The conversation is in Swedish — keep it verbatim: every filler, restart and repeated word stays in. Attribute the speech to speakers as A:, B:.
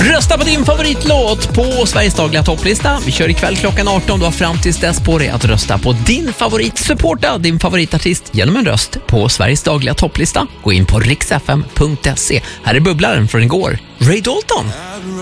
A: Rösta på din favoritlåt på Sveriges dagliga topplista. Vi kör ikväll klockan arton. Du har fram tills dess på dig att rösta på din favoritsupporta, din favoritartist genom en röst på Sveriges dagliga topplista. Gå in på riks f m punkt se. Här är bubblaren från igår, Ray Dalton.